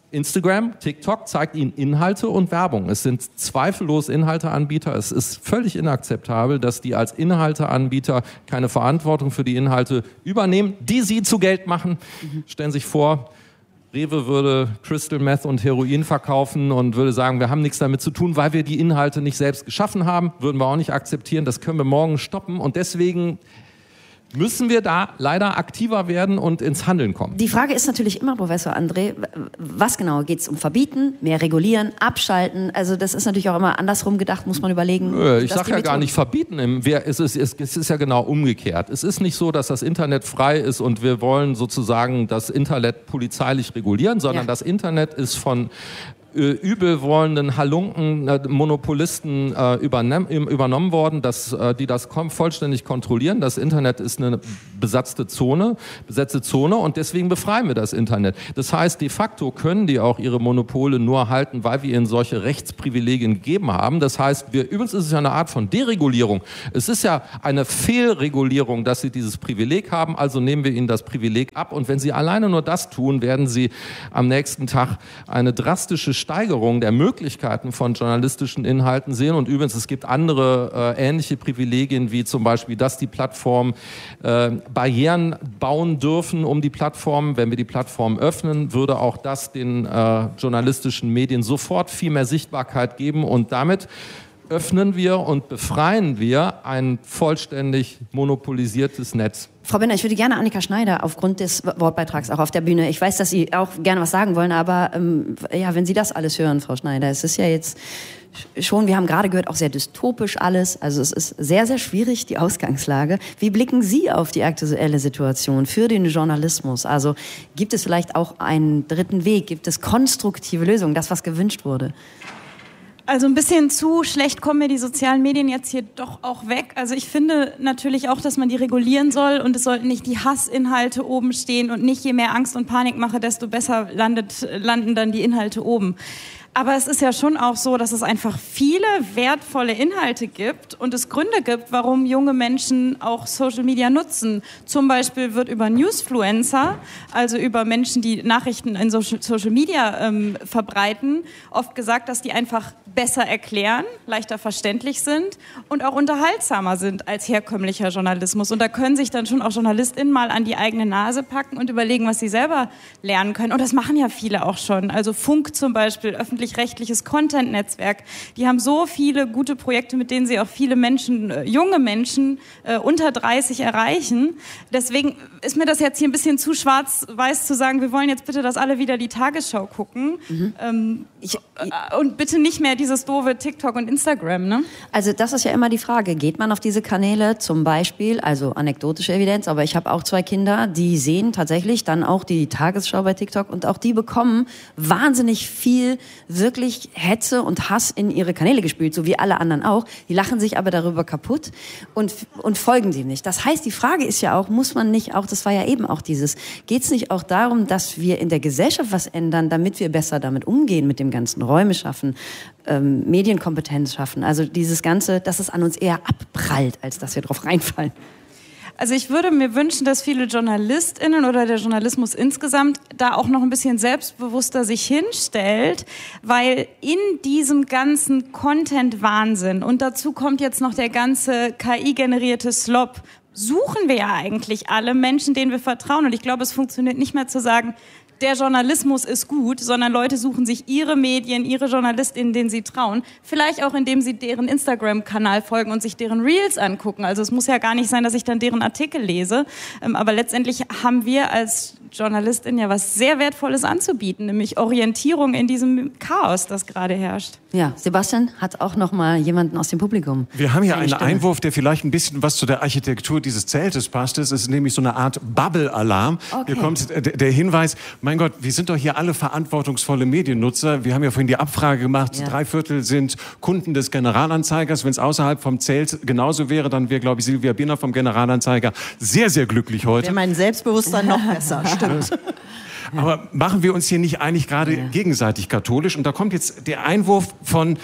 Instagram, TikTok zeigt Ihnen Inhalte und Werbung. Es sind zweifellos Inhalteanbieter. Es ist völlig inakzeptabel, dass die als Inhalteanbieter keine Verantwortung für die Inhalte übernehmen, die sie zu Geld machen. Mhm. Stellen Sie sich vor, Rewe würde Crystal Meth und Heroin verkaufen und würde sagen, wir haben nichts damit zu tun, weil wir die Inhalte nicht selbst geschaffen haben. Würden wir auch nicht akzeptieren. Das können wir morgen stoppen. Und deswegen müssen wir da leider aktiver werden und ins Handeln kommen. Die Frage ist natürlich immer, Professor André, was genau? Geht es um Verbieten, mehr regulieren, abschalten? Also das ist natürlich auch immer andersrum gedacht, muss man überlegen. Nö, ich sage ja gar nicht verbieten. Es ist, es ist ja genau umgekehrt. Es ist nicht so, dass das Internet frei ist und wir wollen sozusagen das Internet polizeilich regulieren, sondern ja. das Internet ist von übelwollenden Halunken, äh, Monopolisten äh, übernehm, übernommen worden, dass, äh, die das kom- vollständig kontrollieren. Das Internet ist eine besatzte Zone, besetzte Zone und deswegen befreien wir das Internet. Das heißt, de facto können die auch ihre Monopole nur halten, weil wir ihnen solche Rechtsprivilegien gegeben haben. Das heißt, wir, übrigens ist es ja eine Art von Deregulierung. Es ist ja eine Fehlregulierung, dass sie dieses Privileg haben, also nehmen wir ihnen das Privileg ab und wenn sie alleine nur das tun, werden sie am nächsten Tag eine drastische Steigerung der Möglichkeiten von journalistischen Inhalten sehen. Und übrigens, es gibt andere äh, ähnliche Privilegien, wie zum Beispiel, dass die Plattformen äh, Barrieren bauen dürfen um die Plattformen. Wenn wir die Plattformen öffnen, würde auch das den äh, journalistischen Medien sofort viel mehr Sichtbarkeit geben und damit öffnen wir und befreien wir ein vollständig monopolisiertes Netz. Frau Binder, ich würde gerne Annika Schneider aufgrund des Wortbeitrags auch auf der Bühne, ich weiß, dass Sie auch gerne was sagen wollen, aber ähm, ja, wenn Sie das alles hören, Frau Schneider, es ist ja jetzt schon, wir haben gerade gehört, auch sehr dystopisch alles, also es ist sehr, sehr schwierig, die Ausgangslage. Wie blicken Sie auf die aktuelle Situation für den Journalismus? Also gibt es vielleicht auch einen dritten Weg, gibt es konstruktive Lösungen, das, was gewünscht wurde? Also ein bisschen zu schlecht kommen mir die sozialen Medien jetzt hier doch auch weg. Also ich finde natürlich auch, dass man die regulieren soll und es sollten nicht die Hassinhalte oben stehen und nicht je mehr Angst und Panik mache, desto besser landet, landen dann die Inhalte oben. Aber es ist ja schon auch so, dass es einfach viele wertvolle Inhalte gibt und es Gründe gibt, warum junge Menschen auch Social Media nutzen. Zum Beispiel wird über Newsfluencer, also über Menschen, die Nachrichten in Social Media ähm, verbreiten, oft gesagt, dass die einfach besser erklären, leichter verständlich sind und auch unterhaltsamer sind als herkömmlicher Journalismus. Und da können sich dann schon auch JournalistInnen mal an die eigene Nase packen und überlegen, was sie selber lernen können. Und das machen ja viele auch schon. Also Funk zum Beispiel, öffentlich-rechtliches Content-Netzwerk. Die haben so viele gute Projekte, mit denen sie auch viele Menschen, äh, junge Menschen äh, unter dreißig erreichen. Deswegen ist mir das jetzt hier ein bisschen zu schwarz-weiß zu sagen, wir wollen jetzt bitte, dass alle wieder die Tagesschau gucken. Mhm. Ähm, ich, äh, und bitte nicht mehr dieses doofe TikTok und Instagram, ne? Also das ist ja immer die Frage, geht man auf diese Kanäle zum Beispiel, also anekdotische Evidenz, aber ich habe auch zwei Kinder, die sehen tatsächlich dann auch die Tagesschau bei TikTok und auch die bekommen wahnsinnig viel wirklich Hetze und Hass in ihre Kanäle gespült, so wie alle anderen auch. Die lachen sich aber darüber kaputt und, und folgen dem nicht. Das heißt, die Frage ist ja auch, muss man nicht auch, das war ja eben auch dieses, geht es nicht auch darum, dass wir in der Gesellschaft was ändern, damit wir besser damit umgehen, mit dem ganzen Räume schaffen, ähm, Medienkompetenz schaffen, also dieses Ganze, dass es an uns eher abprallt, als dass wir drauf reinfallen. Also ich würde mir wünschen, dass viele JournalistInnen oder der Journalismus insgesamt da auch noch ein bisschen selbstbewusster sich hinstellt, weil in diesem ganzen Content-Wahnsinn und dazu kommt jetzt noch der ganze K I-generierte Slop, suchen wir ja eigentlich alle Menschen, denen wir vertrauen. Und ich glaube, es funktioniert nicht mehr zu sagen, der Journalismus ist gut, sondern Leute suchen sich ihre Medien, ihre JournalistInnen, denen sie trauen. Vielleicht auch, indem sie deren Instagram-Kanal folgen und sich deren Reels angucken. Also es muss ja gar nicht sein, dass ich dann deren Artikel lese. Aber letztendlich haben wir als JournalistInnen ja was sehr Wertvolles anzubieten, nämlich Orientierung in diesem Chaos, das gerade herrscht. Ja, Sebastian hat auch noch mal jemanden aus dem Publikum. Wir haben hier einen Stimme. Einwurf, der vielleicht ein bisschen was zu der Architektur dieses Zeltes passt. Es ist nämlich so eine Art Bubble-Alarm. Okay. Hier kommt der Hinweis, mein Gott, wir sind doch hier alle verantwortungsvolle Mediennutzer. Wir haben ja vorhin die Abfrage gemacht, ja. Drei Viertel sind Kunden des Generalanzeigers. Wenn es außerhalb vom Zelt genauso wäre, dann wäre, glaube ich, Silvia Binder vom Generalanzeiger sehr, sehr glücklich heute. Wäre mein Selbstbewusstsein noch besser, stimmt. Aber machen wir uns hier nicht eigentlich gerade ja. gegenseitig katholisch? Und da kommt jetzt der Einwurf von,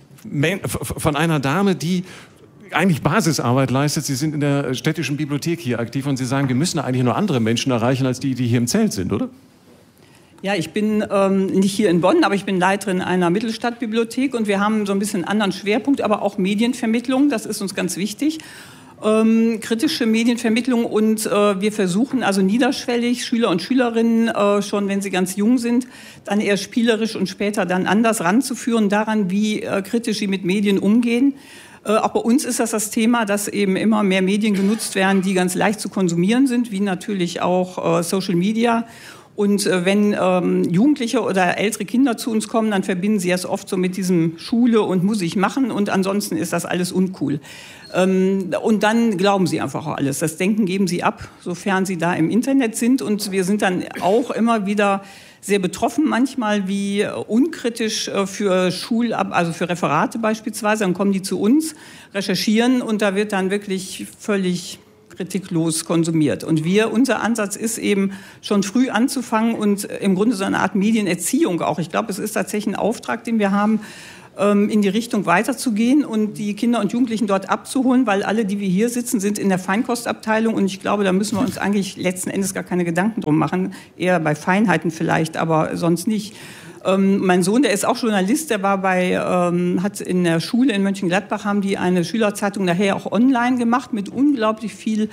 von einer Dame, die eigentlich Basisarbeit leistet. Sie sind in der städtischen Bibliothek hier aktiv und Sie sagen, wir müssen eigentlich nur andere Menschen erreichen, als die, die hier im Zelt sind, oder? Ja, ich bin ähm, nicht hier in Bonn, aber ich bin Leiterin einer Mittelstadtbibliothek und wir haben so ein bisschen einen anderen Schwerpunkt, aber auch Medienvermittlung, das ist uns ganz wichtig. Ähm, kritische Medienvermittlung und äh, wir versuchen also niederschwellig Schüler und Schülerinnen äh, schon, wenn sie ganz jung sind, dann eher spielerisch und später dann anders ranzuführen daran, wie äh, kritisch sie mit Medien umgehen. Äh, auch bei uns ist das das Thema, dass eben immer mehr Medien genutzt werden, die ganz leicht zu konsumieren sind, wie natürlich auch äh, Social Media. Und äh, wenn ähm, Jugendliche oder ältere Kinder zu uns kommen, dann verbinden sie das oft so mit diesem Schule und muss ich machen und ansonsten ist das alles uncool. Ähm, und dann glauben sie einfach auch alles. Das Denken geben sie ab, sofern sie da im Internet sind. Und wir sind dann auch immer wieder sehr betroffen manchmal, wie unkritisch für Schul, also für Referate beispielsweise. Dann kommen die zu uns, recherchieren und da wird dann wirklich völlig kritiklos konsumiert. Und wir, unser Ansatz ist eben, schon früh anzufangen und im Grunde so eine Art Medienerziehung auch. Ich glaube, es ist tatsächlich ein Auftrag, den wir haben, in die Richtung weiterzugehen und die Kinder und Jugendlichen dort abzuholen, weil alle, die wir hier sitzen, sind in der Feinkostabteilung und ich glaube, da müssen wir uns eigentlich letzten Endes gar keine Gedanken drum machen, eher bei Feinheiten vielleicht, aber sonst nicht. Ähm, mein Sohn, der ist auch Journalist, der war bei, ähm, hat in der Schule in Mönchengladbach, haben die eine Schülerzeitung nachher auch online gemacht mit unglaublich viel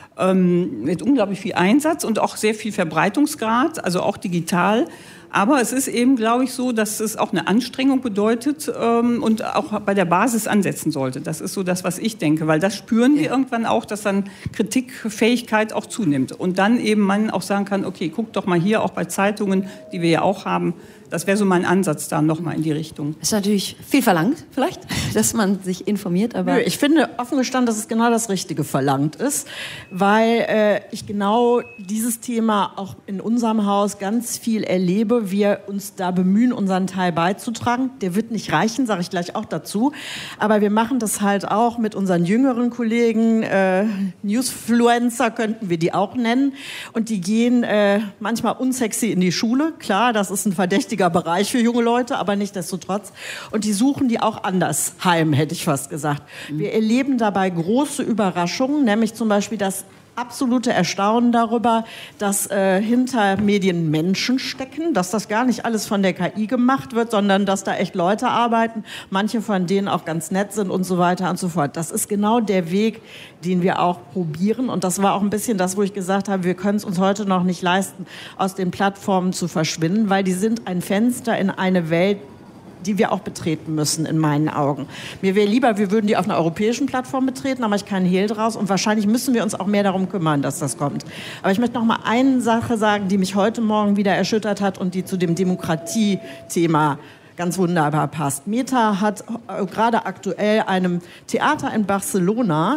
ähm, mit unglaublich viel Einsatz und auch sehr viel Verbreitungsgrad, also auch digital. Aber es ist eben, glaube ich, so, dass es auch eine Anstrengung bedeutet ähm, und auch bei der Basis ansetzen sollte. Das ist so das, was ich denke, weil das spüren wir irgendwann auch, dass dann Kritikfähigkeit auch zunimmt. Und dann eben man auch sagen kann, okay, guck doch mal hier auch bei Zeitungen, die wir ja auch haben. Das wäre so mein Ansatz da nochmal in die Richtung. Ist natürlich viel verlangt, vielleicht, dass man sich informiert, aber... Nö, ich finde offen gestanden, dass es genau das Richtige verlangt ist, weil äh, ich genau dieses Thema auch in unserem Haus ganz viel erlebe. Wir uns da bemühen, unseren Teil beizutragen. Der wird nicht reichen, sage ich gleich auch dazu. Aber wir machen das halt auch mit unseren jüngeren Kollegen. Äh, Newsfluencer könnten wir die auch nennen. Und die gehen äh, manchmal unsexy in die Schule. Klar, das ist ein verdächtiger Bereich für junge Leute, aber nichtsdestotrotz. Und die suchen die auch anders heim, hätte ich fast gesagt. Wir erleben dabei große Überraschungen, nämlich zum Beispiel das absolute Erstaunen darüber, dass äh, hinter Medien Menschen stecken, dass das gar nicht alles von der K I gemacht wird, sondern dass da echt Leute arbeiten, manche von denen auch ganz nett sind und so weiter und so fort. Das ist genau der Weg, den wir auch probieren und das war auch ein bisschen das, wo ich gesagt habe, wir können es uns heute noch nicht leisten, aus den Plattformen zu verschwinden, weil die sind ein Fenster in eine Welt, die wir auch betreten müssen, in meinen Augen. Mir wäre lieber, wir würden die auf einer europäischen Plattform betreten, da mache ich keinen Hehl draus und wahrscheinlich müssen wir uns auch mehr darum kümmern, dass das kommt. Aber ich möchte noch mal eine Sache sagen, die mich heute Morgen wieder erschüttert hat und die zu dem Demokratie-Thema ganz wunderbar passt. Meta hat gerade aktuell einem Theater in Barcelona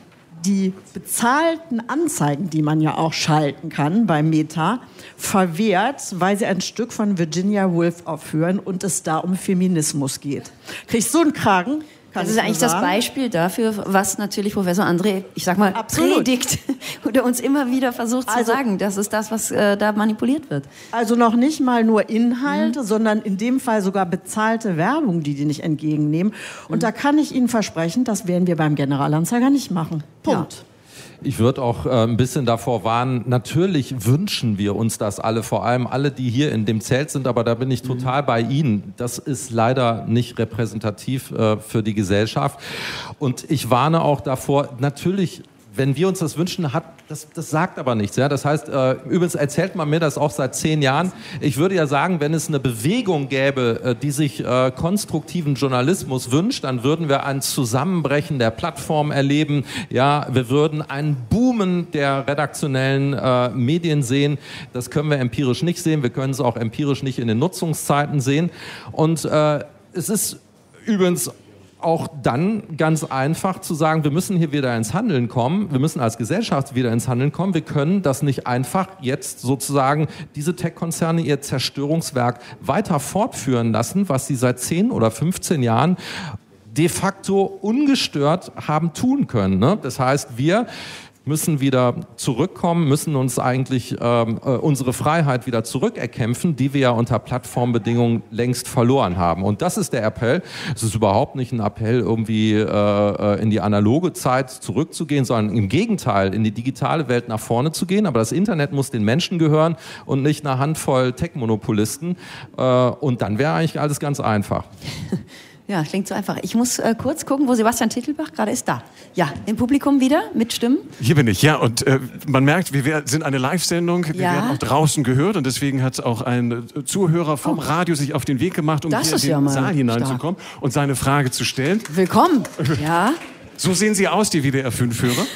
die bezahlten Anzeigen, die man ja auch schalten kann bei Meta, verwehrt, weil sie ein Stück von Virginia Woolf aufführen und es da um Feminismus geht. Kriegst du einen Kragen? Das ist eigentlich das Beispiel dafür, was natürlich Professor André, ich sag mal, Absolut. predigt oder uns immer wieder versucht zu also, sagen. Das ist das, was äh, da manipuliert wird. Also noch nicht mal nur Inhalte, mhm. sondern in dem Fall sogar bezahlte Werbung, die die nicht entgegennehmen. Und mhm. da kann ich Ihnen versprechen, das werden wir beim Generalanzeiger nicht machen. Punkt. Ja. Ich würde auch äh, ein bisschen davor warnen, natürlich wünschen wir uns das alle, vor allem alle, die hier in dem Zelt sind, aber da bin ich total bei Ihnen. Das ist leider nicht repräsentativ äh, für die Gesellschaft. Und ich warne auch davor, natürlich, wenn wir uns das wünschen, hat das, das sagt aber nichts. Ja? Das heißt, äh, übrigens erzählt man mir das auch seit zehn Jahren. Ich würde ja sagen, wenn es eine Bewegung gäbe, äh, die sich äh, konstruktiven Journalismus wünscht, dann würden wir ein Zusammenbrechen der Plattform erleben. Ja, wir würden ein Boomen der redaktionellen äh, Medien sehen. Das können wir empirisch nicht sehen. Wir können es auch empirisch nicht in den Nutzungszeiten sehen. Und äh, es ist übrigens auch dann ganz einfach zu sagen, wir müssen hier wieder ins Handeln kommen, wir müssen als Gesellschaft wieder ins Handeln kommen, wir können das nicht einfach jetzt sozusagen diese Tech-Konzerne ihr Zerstörungswerk weiter fortführen lassen, was sie seit zehn oder fünfzehn Jahren de facto ungestört haben tun können. Ne? Das heißt, wir müssen wieder zurückkommen, müssen uns eigentlich ähm, äh, unsere Freiheit wieder zurückerkämpfen, die wir ja unter Plattformbedingungen längst verloren haben. Und das ist der Appell. Es ist überhaupt nicht ein Appell, irgendwie äh, in die analoge Zeit zurückzugehen, sondern im Gegenteil, in die digitale Welt nach vorne zu gehen. Aber das Internet muss den Menschen gehören und nicht einer Handvoll Tech-Monopolisten. Äh, und dann wäre eigentlich alles ganz einfach. Ja, klingt so einfach. Ich muss äh, kurz gucken, wo Sebastian Tittelbach gerade ist. Da. Ja, im Publikum wieder mit Stimmen. Hier bin ich, ja. Und äh, man merkt, wir sind eine Live-Sendung. Wir ja. werden auch draußen gehört. Und deswegen hat auch ein Zuhörer vom oh. Radio sich auf den Weg gemacht, um das hier in den ja Saal hineinzukommen und seine Frage zu stellen. Willkommen. Ja. So sehen Sie aus, die W D R fünf Hörer.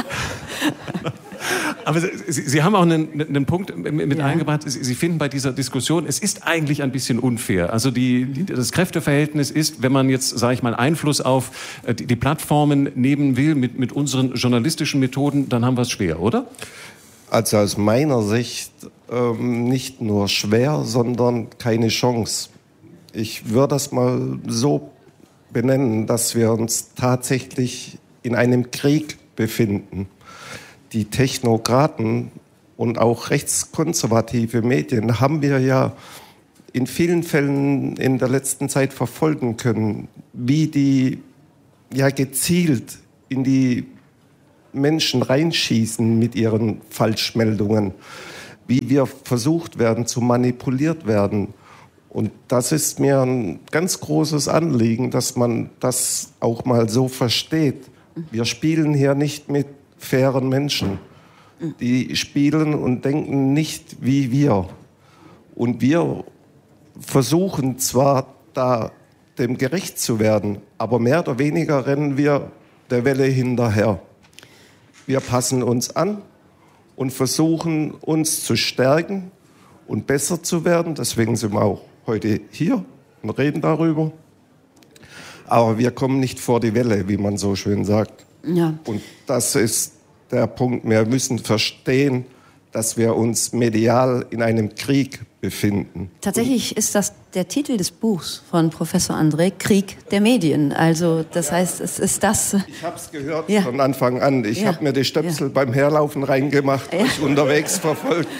Aber Sie, Sie haben auch einen, einen Punkt mit ja. eingebracht. Sie, Sie finden bei dieser Diskussion, es ist eigentlich ein bisschen unfair. Also die, die, das Kräfteverhältnis ist, wenn man jetzt, sage ich mal, Einfluss auf die, die Plattformen nehmen will mit, mit unseren journalistischen Methoden, dann haben wir es schwer, oder? Also aus meiner Sicht ähm, nicht nur schwer, sondern keine Chance. Ich würde das mal so benennen, dass wir uns tatsächlich in einem Krieg befinden. Die Technokraten und auch rechtskonservative Medien haben wir ja in vielen Fällen in der letzten Zeit verfolgen können, wie die ja gezielt in die Menschen reinschießen mit ihren Falschmeldungen, wie wir versucht werden zu manipuliert werden. Und das ist mir ein ganz großes Anliegen, dass man das auch mal so versteht. Wir spielen hier nicht mit fairen Menschen. Die spielen und denken nicht wie wir. Und wir versuchen zwar, da dem gerecht zu werden, aber mehr oder weniger rennen wir der Welle hinterher. Wir passen uns an und versuchen, uns zu stärken und besser zu werden. Deswegen sind wir auch heute hier und reden darüber. Aber wir kommen nicht vor die Welle, wie man so schön sagt. Ja. Und das ist der Punkt. Wir müssen verstehen, dass wir uns medial in einem Krieg befinden. Tatsächlich ist das der Titel des Buchs von Professor André, Krieg der Medien. Also das heißt, es ist das... Ich habe es gehört ja. von Anfang an. Ich ja. habe mir die Stöpsel ja. beim Herlaufen reingemacht, ja. euch unterwegs verfolgt.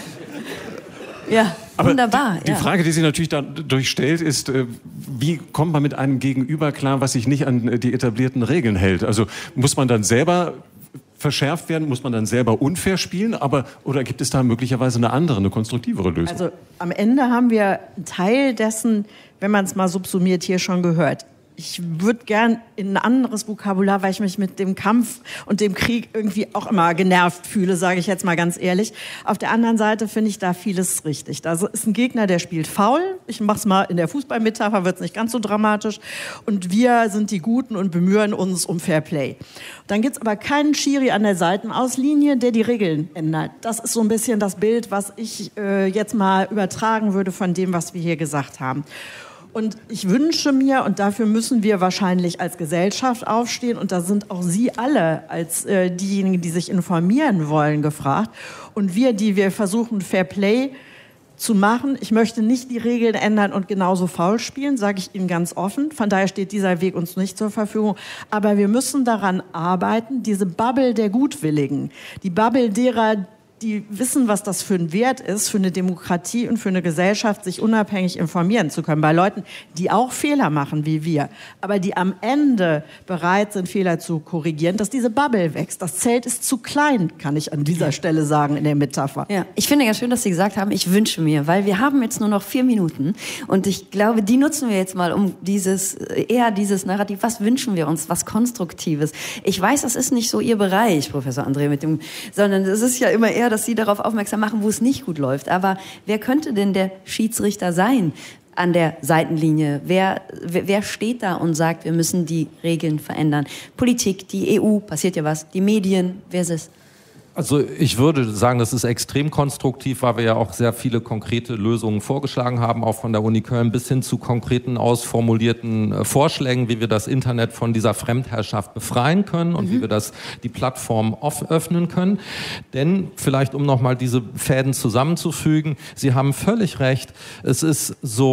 Ja, aber wunderbar. Die, die ja. Frage, die sich natürlich dadurch stellt, ist, wie kommt man mit einem Gegenüber klar, was sich nicht an die etablierten Regeln hält? Also muss man dann selber verschärft werden, muss man dann selber unfair spielen, aber oder gibt es da möglicherweise eine andere, eine konstruktivere Lösung? Also am Ende haben wir einen Teil dessen, wenn man es mal subsumiert, hier schon gehört. Ich würde gern in ein anderes Vokabular, weil ich mich mit dem Kampf und dem Krieg irgendwie auch immer genervt fühle, sage ich jetzt mal ganz ehrlich. Auf der anderen Seite finde ich da vieles richtig. Da ist ein Gegner, der spielt faul. Ich mache es mal in der Fußballmetapher, wird es nicht ganz so dramatisch. Und wir sind die Guten und bemühen uns um Fair Play. Dann gibt es aber keinen Schiri an der Seitenauslinie, der die Regeln ändert. Das ist so ein bisschen das Bild, was ich äh, jetzt mal übertragen würde von dem, was wir hier gesagt haben. Und ich wünsche mir, und dafür müssen wir wahrscheinlich als Gesellschaft aufstehen, und da sind auch Sie alle als äh, diejenigen, die sich informieren wollen, gefragt. Und wir, die wir versuchen, Fair Play zu machen, ich möchte nicht die Regeln ändern und genauso faul spielen, sage ich Ihnen ganz offen. Von daher steht dieser Weg uns nicht zur Verfügung. Aber wir müssen daran arbeiten, diese Bubble der Gutwilligen, die Bubble derer, die wissen, was das für ein Wert ist, für eine Demokratie und für eine Gesellschaft, sich unabhängig informieren zu können. Bei Leuten, die auch Fehler machen wie wir, aber die am Ende bereit sind, Fehler zu korrigieren, dass diese Bubble wächst. Das Zelt ist zu klein, kann ich an dieser Stelle sagen, in der Metapher. Ja, ich finde ganz schön, dass Sie gesagt haben, ich wünsche mir, weil wir haben jetzt nur noch vier Minuten und ich glaube, die nutzen wir jetzt mal, um dieses, eher dieses Narrativ, was wünschen wir uns, was Konstruktives. Ich weiß, das ist nicht so Ihr Bereich, Professor André, mit dem, sondern es ist ja immer eher, dass Sie darauf aufmerksam machen, wo es nicht gut läuft. Aber wer könnte denn der Schiedsrichter sein an der Seitenlinie? Wer, wer steht da und sagt, wir müssen die Regeln verändern? Politik, die E U, passiert ja was, die Medien, wer ist es? Also ich würde sagen, das ist extrem konstruktiv, weil wir ja auch sehr viele konkrete Lösungen vorgeschlagen haben, auch von der Uni Köln bis hin zu konkreten, ausformulierten äh, Vorschlägen, wie wir das Internet von dieser Fremdherrschaft befreien können und mhm. wie wir das die Plattform off öffnen können. Denn vielleicht, um nochmal diese Fäden zusammenzufügen, Sie haben völlig recht, es ist so,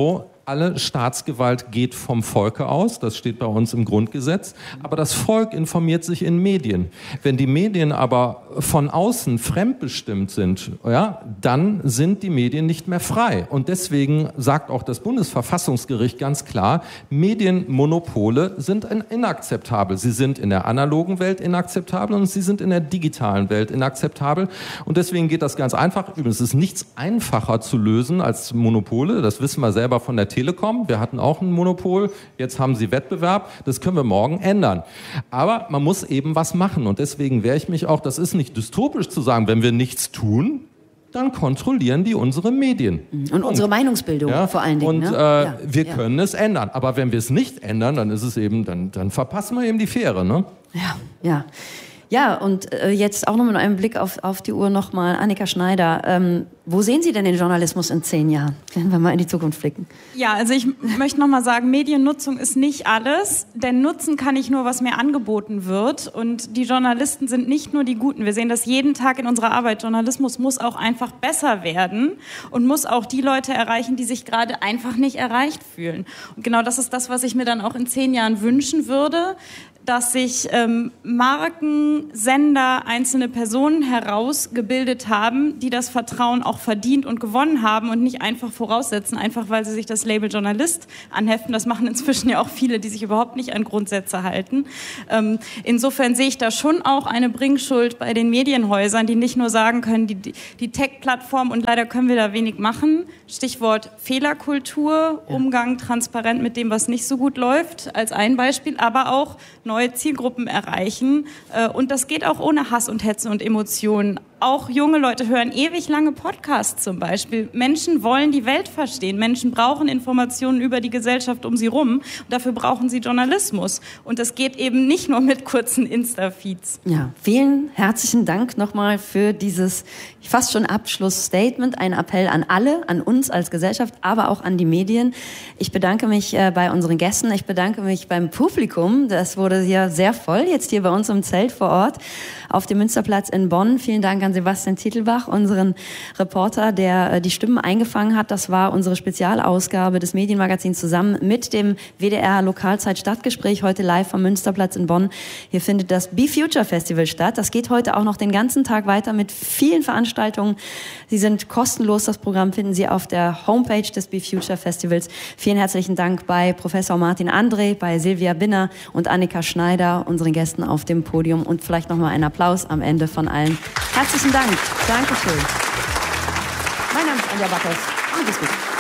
alle Staatsgewalt geht vom Volke aus, das steht bei uns im Grundgesetz, aber das Volk informiert sich in Medien. Wenn die Medien aber von außen fremdbestimmt sind, ja, dann sind die Medien nicht mehr frei. Und deswegen sagt auch das Bundesverfassungsgericht ganz klar, Medienmonopole sind inakzeptabel. Sie sind in der analogen Welt inakzeptabel und sie sind in der digitalen Welt inakzeptabel. Und deswegen geht das ganz einfach. Übrigens ist nichts einfacher zu lösen als Monopole. Das wissen wir selber von der Telekom. Wir hatten auch ein Monopol. Jetzt haben sie Wettbewerb. Das können wir morgen ändern. Aber man muss eben was machen. Und deswegen wehre ich mich auch, das ist nicht dystopisch zu sagen, wenn wir nichts tun, dann kontrollieren die unsere Medien. Und Punkt. Unsere Meinungsbildung ja? vor allen Dingen. Und ne? äh, ja. wir ja. können es ändern. Aber wenn wir es nicht ändern, dann ist es eben, dann, dann verpassen wir eben die Fähre. Ne? Ja, ja. Ja, und äh, jetzt auch noch mit einem Blick auf, auf die Uhr nochmal, Annika Schneider, ähm, wo sehen Sie denn den Journalismus in zehn Jahren, wenn wir mal in die Zukunft blicken? Ja, also ich möchte nochmal sagen, Mediennutzung ist nicht alles, denn nutzen kann ich nur, was mir angeboten wird, und die Journalisten sind nicht nur die Guten, wir sehen das jeden Tag in unserer Arbeit, Journalismus muss auch einfach besser werden und muss auch die Leute erreichen, die sich gerade einfach nicht erreicht fühlen. Und genau das ist das, was ich mir dann auch in zehn Jahren wünschen würde, dass sich ähm, Marken, Sender, einzelne Personen herausgebildet haben, die das Vertrauen auch verdient und gewonnen haben und nicht einfach voraussetzen, einfach weil sie sich das Label Journalist anheften. Das machen inzwischen ja auch viele, die sich überhaupt nicht an Grundsätze halten. Ähm, insofern sehe ich da schon auch eine Bringschuld bei den Medienhäusern, die nicht nur sagen können, die, die Tech-Plattform, und leider können wir da wenig machen. Stichwort Fehlerkultur, ja. Umgang transparent mit dem, was nicht so gut läuft, als ein Beispiel, aber auch neue Zielgruppen erreichen. Und das geht auch ohne Hass und Hetze und Emotionen. Auch junge Leute hören ewig lange Podcasts zum Beispiel. Menschen wollen die Welt verstehen. Menschen brauchen Informationen über die Gesellschaft um sie rum. Und dafür brauchen sie Journalismus. Und das geht eben nicht nur mit kurzen Insta-Feeds. Ja, vielen herzlichen Dank nochmal für dieses fast schon Abschlussstatement. Ein Appell an alle, an uns als Gesellschaft, aber auch an die Medien. Ich bedanke mich äh, bei unseren Gästen. Ich bedanke mich beim Publikum. Das wurde hier sehr voll, jetzt hier bei uns im Zelt vor Ort auf dem Münsterplatz in Bonn. Vielen Dank an Sebastian Titelbach, unseren Reporter, der äh, die Stimmen eingefangen hat. Das war unsere Spezialausgabe des Medienmagazins zusammen mit dem W D R Lokalzeit Stadtgespräch, heute live vom Münsterplatz in Bonn. Hier findet das Be Future Festival statt. Das geht heute auch noch den ganzen Tag weiter mit vielen Veranstaltungen. Sie sind kostenlos. Das Programm finden Sie auf der Homepage des Be Future Festivals. Vielen herzlichen Dank bei Professor Martin André, bei Silvia Binner und Annika Schneider, unseren Gästen auf dem Podium, und vielleicht nochmal einen Applaus am Ende von allen. Herzlichen Dank. Dankeschön. Mein Name ist Anja Backhaus. Alles gut.